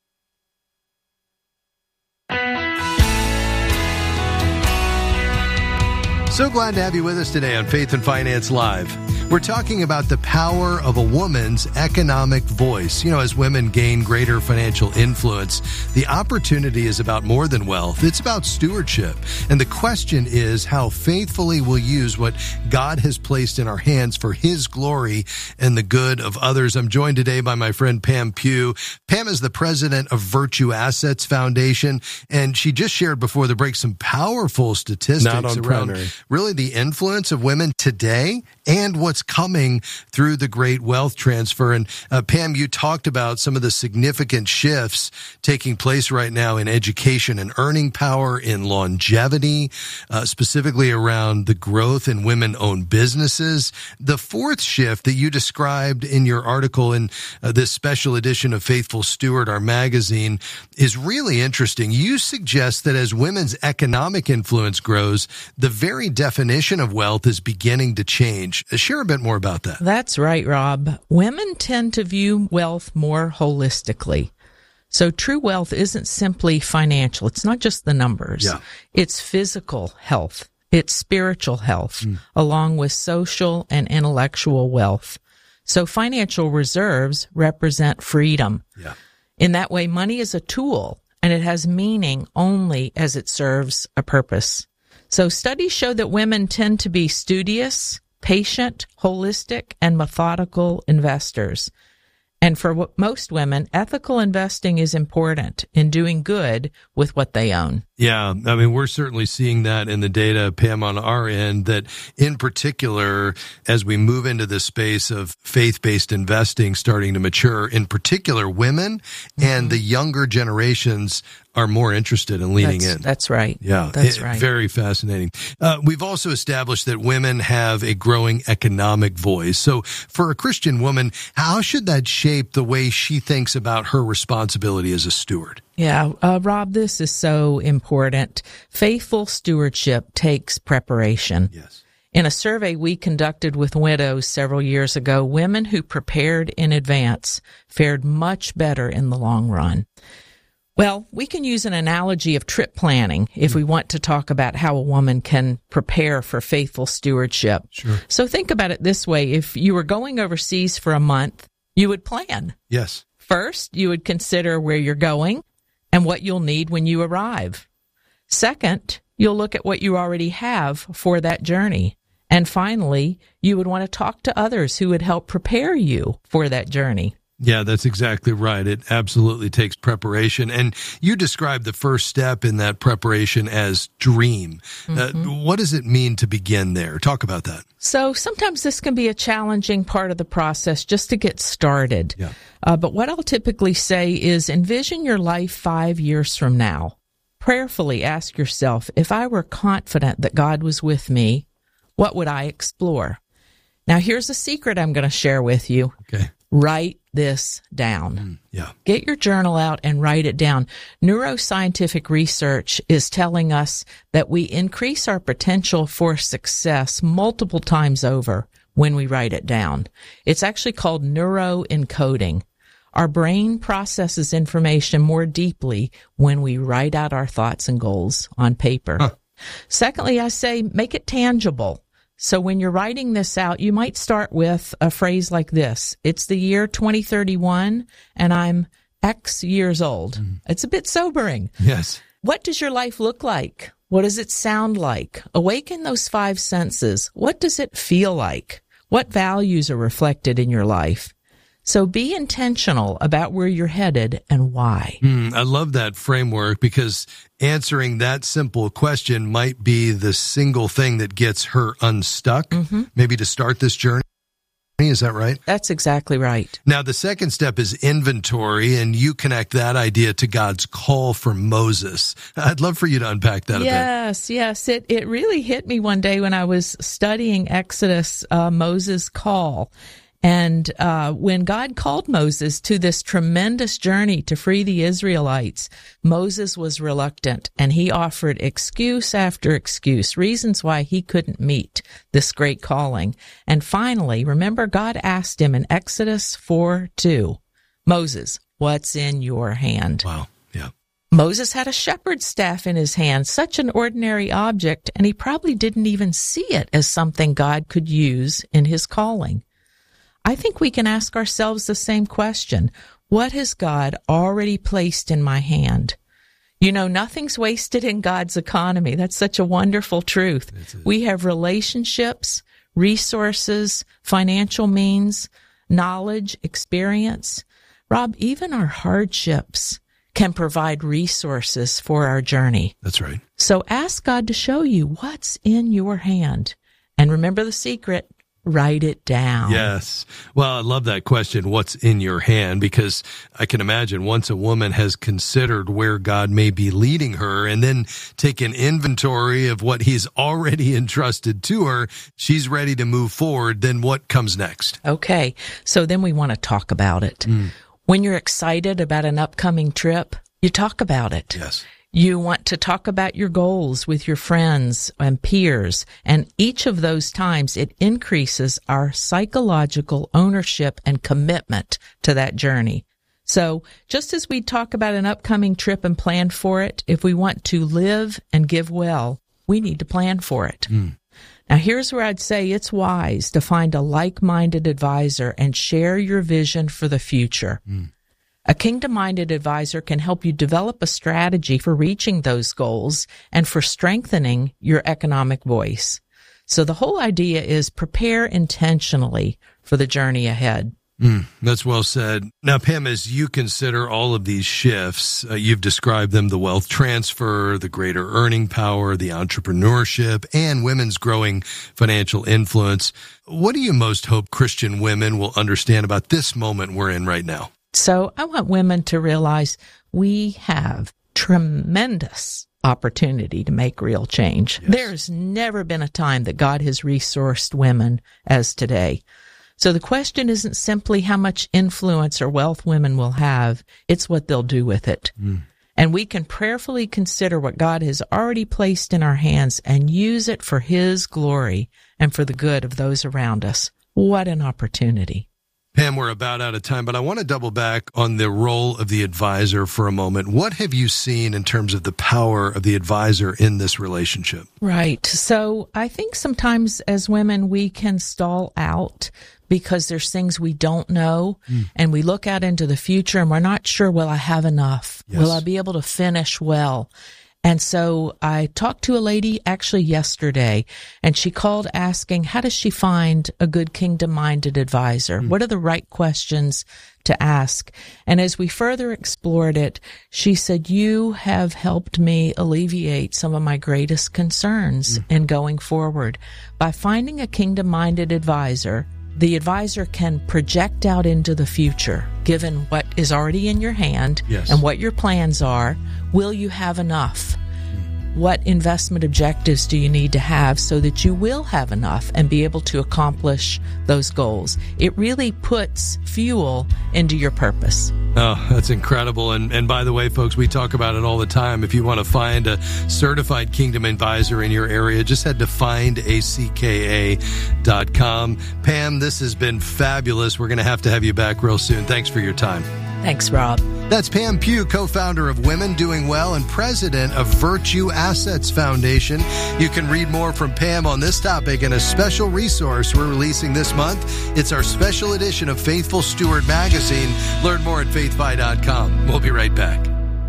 [SPEAKER 17] So glad to have you with us today on Faith and Finance Live. We're talking about the power of a woman's economic voice. You know, as women gain greater financial influence, the opportunity is about more than wealth. It's about stewardship. And the question is how faithfully we'll use what God has placed in our hands for His glory and the good of others. I'm joined today by my friend Pam Pugh. Pam is the president of Virtue Assets Foundation, and she just shared before the break some powerful statistics
[SPEAKER 6] Not on
[SPEAKER 17] around
[SPEAKER 6] primary.
[SPEAKER 17] really the influence of women today and what's coming through the great wealth transfer. And uh, Pam, you talked about some of the significant shifts taking place right now in education and earning power, in longevity, uh, specifically around the growth in women-owned businesses. The fourth shift that you described in your article in uh, this special edition of Faithful Steward, our magazine, is really interesting. You suggest that as women's economic influence grows, the very definition of wealth is beginning to change. Share a bit more about that.
[SPEAKER 18] That's right, Rob. Women tend to view wealth more holistically. So true wealth isn't simply financial. It's not just the numbers.
[SPEAKER 17] Yeah.
[SPEAKER 18] It's physical health. It's spiritual health, mm. along with social and intellectual wealth. So financial reserves represent freedom.
[SPEAKER 17] Yeah.
[SPEAKER 18] In that way, money is a tool, and it has meaning only as it serves a purpose. So studies show that women tend to be studious, patient, holistic, and methodical investors. And for w- most women, ethical investing is important in doing good with what they own.
[SPEAKER 17] Yeah, I mean, we're certainly seeing that in the data, Pam, on our end, that in particular, as we move into the space of faith-based investing starting to mature, in particular, women mm-hmm. and the younger generations are more interested in leaning
[SPEAKER 18] that's,
[SPEAKER 17] in.
[SPEAKER 18] That's right.
[SPEAKER 17] Yeah,
[SPEAKER 18] that's
[SPEAKER 17] it,
[SPEAKER 18] right.
[SPEAKER 17] Very fascinating. Uh, we've also established that women have a growing economic voice. So for a Christian woman, how should that shape the way she thinks about her responsibility as a steward?
[SPEAKER 18] Yeah, uh, Rob, this is so important. Faithful stewardship takes preparation.
[SPEAKER 17] Yes.
[SPEAKER 18] In a survey we conducted with widows several years ago, women who prepared in advance fared much better in the long run. Well, we can use an analogy of trip planning if we want to talk about how a woman can prepare for faithful stewardship.
[SPEAKER 17] Sure.
[SPEAKER 18] So think about it this way. If you were going overseas for a month, you would plan.
[SPEAKER 17] Yes.
[SPEAKER 18] First, you would consider where you're going and what you'll need when you arrive. Second, you'll look at what you already have for that journey. And finally, you would want to talk to others who would help prepare you for that journey.
[SPEAKER 17] Yeah, that's exactly right. It absolutely takes preparation. And you described the first step in that preparation as dream. Mm-hmm. Uh, what does it mean to begin there? Talk about that.
[SPEAKER 18] So sometimes this can be a challenging part of the process just to get started.
[SPEAKER 17] Yeah.
[SPEAKER 18] Uh, but what I'll typically say is envision your life five years from now. Prayerfully ask yourself, if I were confident that God was with me, what would I explore? Now, here's a secret I'm going to share with you.
[SPEAKER 17] Okay.
[SPEAKER 18] Write this down.
[SPEAKER 17] Mm, yeah.
[SPEAKER 18] Get your journal out and write it down. Neuroscientific research is telling us that we increase our potential for success multiple times over when we write it down. It's actually called neuroencoding. Our brain processes information more deeply when we write out our thoughts and goals on paper. Huh. Secondly, I say make it tangible. So when you're writing this out, you might start with a phrase like this. It's the year twenty thirty-one, and I'm X years old. Mm. It's a bit sobering.
[SPEAKER 17] Yes.
[SPEAKER 18] What does your life look like? What does it sound like? Awaken those five senses. What does it feel like? What values are reflected in your life? So be intentional about where you're headed and why.
[SPEAKER 17] Mm, I love that framework because answering that simple question might be the single thing that gets her unstuck, mm-hmm. maybe to start this journey. Is that right?
[SPEAKER 18] That's exactly right.
[SPEAKER 17] Now, the second step is inventory, and you connect that idea to God's call for Moses. I'd love for you to unpack that
[SPEAKER 18] yes, a bit. Yes, yes. It, it really hit me one day when I was studying Exodus, uh, Moses' call. And uh when God called Moses to this tremendous journey to free the Israelites, Moses was reluctant, and he offered excuse after excuse, reasons why he couldn't meet this great calling. And finally, remember, God asked him in Exodus four two, Moses, what's in your hand?
[SPEAKER 17] Wow, yeah.
[SPEAKER 18] Moses had a shepherd's staff in his hand, such an ordinary object, and he probably didn't even see it as something God could use in his calling. I think we can ask ourselves the same question. What has God already placed in my hand? You know, nothing's wasted in God's economy. That's such a wonderful truth. We have relationships, resources, financial means, knowledge, experience. Rob, even our hardships can provide resources for our journey.
[SPEAKER 17] That's right.
[SPEAKER 18] So ask God to show you what's in your hand. And remember the secret. Write it down.
[SPEAKER 17] Yes. Well, I love that question, what's in your hand? Because I can imagine once a woman has considered where God may be leading her and then taken inventory of what he's already entrusted to her, she's ready to move forward. Then what comes next?
[SPEAKER 18] Okay. So then we want to talk about it. Mm. When you're excited about an upcoming trip, you talk about it.
[SPEAKER 17] Yes.
[SPEAKER 18] You want to talk about your goals with your friends and peers, and each of those times it increases our psychological ownership and commitment to that journey. So just as we talk about an upcoming trip and plan for it, if we want to live and give well, we need to plan for it. Mm. Now, here's where I'd say it's wise to find a like-minded advisor and share your vision for the future. Mm. A kingdom-minded advisor can help you develop a strategy for reaching those goals and for strengthening your economic voice. So the whole idea is prepare intentionally for the journey ahead.
[SPEAKER 17] Mm, that's well said. Now, Pam, as you consider all of these shifts, uh, you've described them, the wealth transfer, the greater earning power, the entrepreneurship, and women's growing financial influence. What do you most hope Christian women will understand about this moment we're in right now?
[SPEAKER 18] So I want women to realize we have tremendous opportunity to make real change. Yes. There's never been a time that God has resourced women as today. So the question isn't simply how much influence or wealth women will have, it's what they'll do with it. Mm. And we can prayerfully consider what God has already placed in our hands and use it for His glory and for the good of those around us. What an opportunity.
[SPEAKER 17] Pam, we're about out of time, but I want to double back on the role of the advisor for a moment. What have you seen in terms of the power of the advisor in this relationship?
[SPEAKER 18] Right. So I think sometimes as women, we can stall out because there's things we don't know, mm. and we look out into the future and we're not sure, will I have enough? Yes. Will I be able to finish well? And so I talked to a lady actually yesterday, and she called asking, how does she find a good kingdom-minded advisor? Mm. What are the right questions to ask? And as we further explored it, she said, you have helped me alleviate some of my greatest concerns mm. in going forward. By finding a kingdom-minded advisor, the advisor can project out into the future, given what is already in your hand yes. and what your plans are. Will you have enough? What investment objectives do you need to have so that you will have enough and be able to accomplish those goals? It really puts fuel into your purpose.
[SPEAKER 17] Oh, that's incredible. And and by the way, folks, we talk about it all the time. If you want to find a certified Kingdom advisor in your area, just head to find a c k a dot com. Pam, this has been fabulous. We're going to have to have you back real soon. Thanks for your time.
[SPEAKER 18] Thanks, Rob.
[SPEAKER 17] That's Pam Pugh, co-founder of Women Doing Well and president of Virtue Assets Foundation. You can read more from Pam on this topic in a special resource we're releasing this month. It's our special edition of Faithful Steward magazine. Learn more at faith fi dot com. We'll be right back.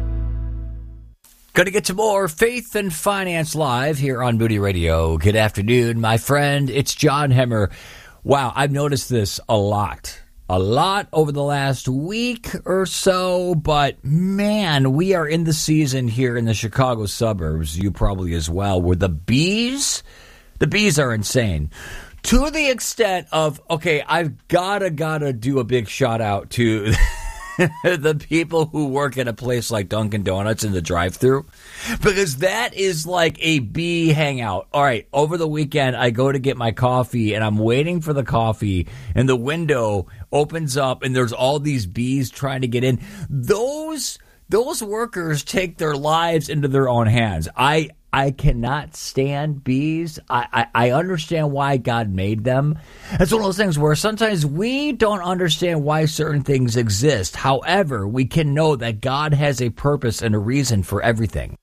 [SPEAKER 3] Going to get to more Faith and Finance Live here on Moody Radio. Good afternoon, my friend. It's John Hemmer. Wow, I've noticed this a lot. A lot over the last week or so, but man, we are in the season here in the Chicago suburbs, you probably as well, where the bees, the bees are insane. To the extent of, okay, I've gotta, gotta do a big shout out to the people who work at a place like Dunkin' Donuts in the drive-thru, because that is like a bee hangout. All right, over the weekend, I go to get my coffee, and I'm waiting for the coffee, and the window opens up, and there's all these bees trying to get in. Those those workers take their lives into their own hands. I I cannot stand bees. I, I, I understand why God made them. It's one of those things where sometimes we don't understand why certain things exist. However, we can know that God has a purpose and a reason for everything.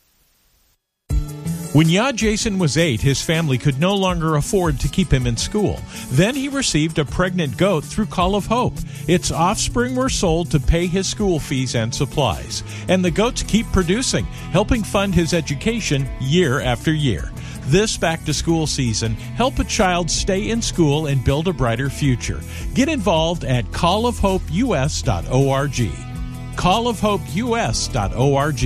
[SPEAKER 21] When Yah Jason was eight, his family could no longer afford to keep him in school. Then he received a pregnant goat through Call of Hope. Its offspring were sold to pay his school fees and supplies. And the goats keep producing, helping fund his education year after year. This back-to-school season, help a child stay in school and build a brighter future. Get involved at call of hope u s dot org. call of hope u s dot org.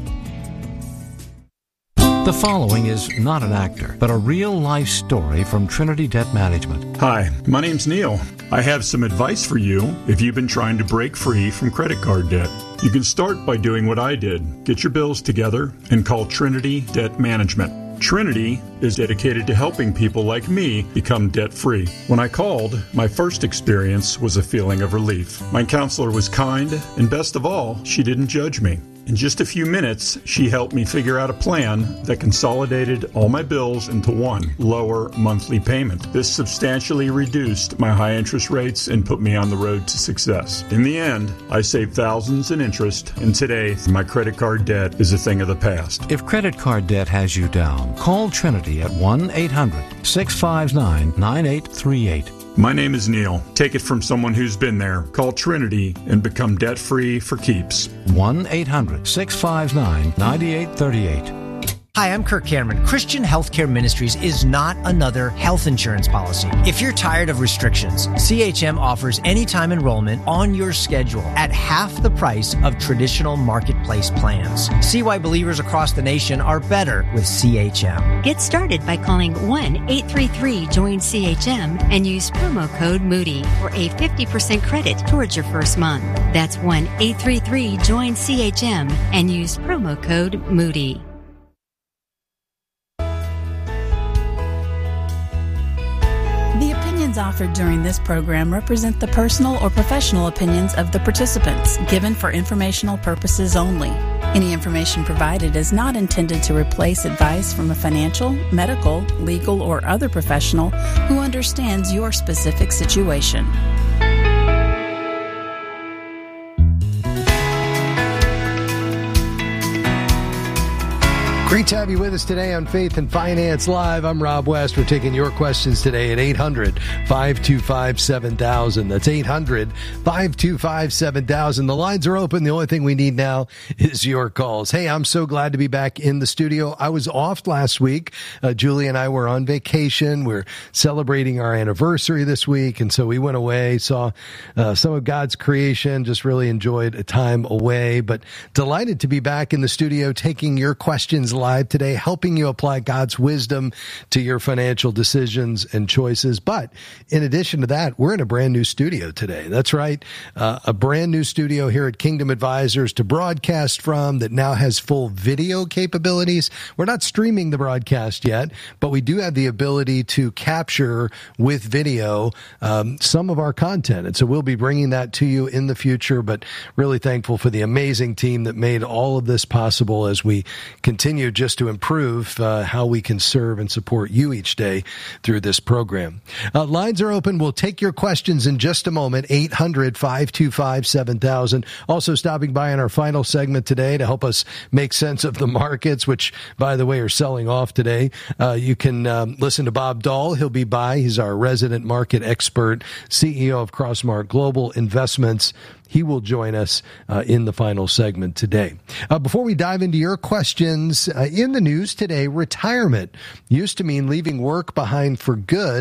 [SPEAKER 9] The following is not an actor, but a real-life story from Trinity Debt Management.
[SPEAKER 10] Hi, my name's Neil. I have some advice for you if you've been trying to break free from credit card debt. You can start by doing what I did. Get your bills together and call Trinity Debt Management. Trinity is dedicated to helping people like me become debt-free. When I called, my first experience was a feeling of relief. My counselor was kind, and best of all, she didn't judge me. In just a few minutes, she helped me figure out a plan that consolidated all my bills into one lower monthly payment. This substantially reduced my high interest rates and put me on the road to success. In the end, I saved thousands in interest, and today, my credit card debt is a thing of the past.
[SPEAKER 9] If credit card debt has you down, call Trinity at one eight hundred six five nine nine eight three eight.
[SPEAKER 10] My name is Neil. Take it from someone who's been there. Call Trinity and become debt-free for keeps.
[SPEAKER 9] one eight hundred six five nine nine eight three eight.
[SPEAKER 22] Hi, I'm Kirk Cameron. Christian Healthcare Ministries is not another health insurance policy. If you're tired of restrictions, C H M offers anytime enrollment on your schedule at half the price of traditional marketplace plans. See why believers across the nation are better with C H M.
[SPEAKER 23] Get started by calling one eight three three join C H M and use promo code Moody for a fifty percent credit towards your first month. That's one eight three three join C H M and use promo code Moody.
[SPEAKER 24] The opinions offered during this program represent the personal or professional opinions of the participants, given for informational purposes only. Any information provided is not intended to replace advice from a financial, medical, legal, or other professional who understands your specific situation.
[SPEAKER 17] Great to have you with us today on Faith and Finance Live. I'm Rob West. We're taking your questions today at eight hundred, five two five, seven thousand. That's eight hundred, five two five, seven thousand. The lines are open. The only thing we need now is your calls. Hey, I'm so glad to be back in the studio. I was off last week. Uh, Julie and I were on vacation. We're celebrating our anniversary this week, and so we went away, saw uh, some of God's creation, just really enjoyed a time away, but delighted to be back in the studio taking your questions live today, helping you apply God's wisdom to your financial decisions and choices. But in addition to that, we're in a brand new studio today. That's right. Uh, a brand new studio here at Kingdom Advisors to broadcast from that now has full video capabilities. We're not streaming the broadcast yet, but we do have the ability to capture with video um, some of our content. And so we'll be bringing that to you in the future, but really thankful for the amazing team that made all of this possible as we continue just to improve uh, how we can serve and support you each day through this program. Uh, lines are open. We'll take your questions in just a moment. eight hundred, five two five, seven thousand. Also stopping by in our final segment today to help us make sense of the markets, which, by the way, are selling off today. Uh, you can um, listen to Bob Dahl. He'll be by. He's our resident market expert, C E O of Crossmark Global Investments. He will join us uh, in the final segment today. Uh, before we dive into your questions, uh, in the news today, retirement used to mean leaving work behind for good.